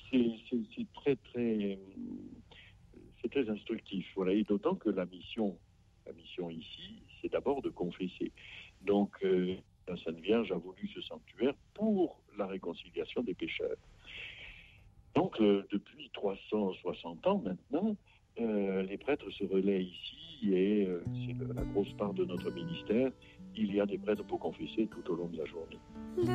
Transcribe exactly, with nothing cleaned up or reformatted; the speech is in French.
c'est, c'est, c'est très, très, c'est très instructif. Voilà, et d'autant que la mission, la mission ici, c'est d'abord de confesser. Donc, euh, la Sainte Vierge a voulu ce sanctuaire pour la réconciliation des pécheurs. Donc, euh, depuis trois cent soixante ans maintenant, euh, les prêtres se relaient ici et euh, c'est le- la grosse part de notre ministère. Il y a des prêtres pour confesser tout au long de la journée.